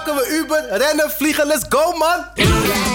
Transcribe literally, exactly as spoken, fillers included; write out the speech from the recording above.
pakken we Uber, rennen, vliegen, let's go, man!